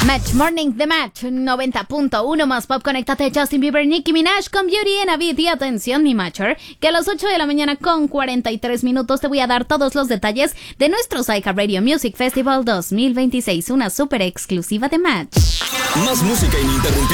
Match Morning The Match 90.1 más pop. Conéctate. Justin Bieber, Nicki Minaj con Beauty and a Beat. Y atención, mi matcher, que a las 8 de la mañana con 43 minutos te voy a dar todos los detalles de nuestro iHeartRadio Music Festival 2026, una super exclusiva de Match. Más música ininterrumpida